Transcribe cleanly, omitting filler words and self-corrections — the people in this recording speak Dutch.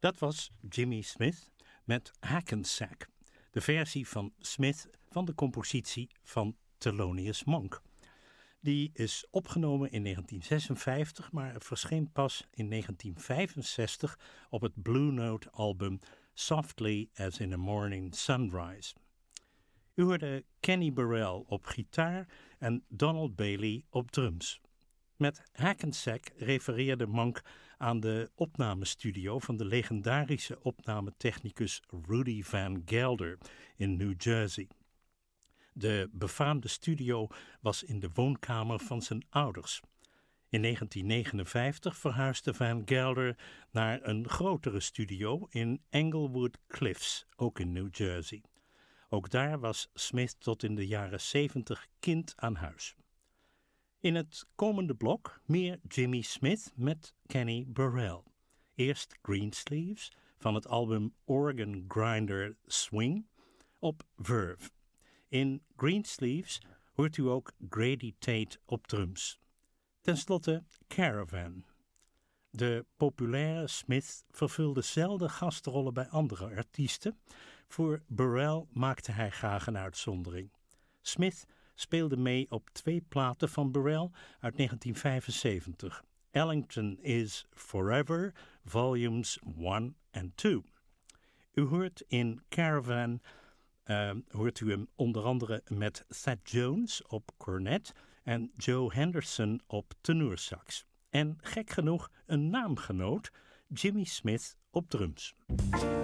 Dat was Jimmy Smith met Hackensack, de versie van Smith van de compositie van Thelonious Monk. Die is opgenomen in 1956, maar verscheen pas in 1965 op het Blue Note album Softly as in a Morning Sunrise. U hoorde Kenny Burrell op gitaar en Donald Bailey op drums. Met Hackensack refereerde Monk aan de opnamestudio van de legendarische opnametechnicus Rudy Van Gelder in New Jersey. De befaamde studio was in de woonkamer van zijn ouders. In 1959 verhuisde Van Gelder naar een grotere studio in Englewood Cliffs, ook in New Jersey. Ook daar was Smith tot in de jaren 70 kind aan huis. In het komende blok meer Jimmy Smith met Kenny Burrell. Eerst Greensleeves van het album Organ Grinder Swing op Verve. In Greensleeves hoort u ook Grady Tate op drums. Ten slotte Caravan. De populaire Smith vervulde zelden gastrollen bij andere artiesten. Voor Burrell maakte hij graag een uitzondering. Smith speelde mee op 2 platen van Burrell uit 1975. Ellington is Forever, volumes 1 en 2. U hoort in Caravan hoort u hem onder andere met Thad Jones op cornet en Joe Henderson op tenorsax. En gek genoeg een naamgenoot, Jimmy Smith op drums.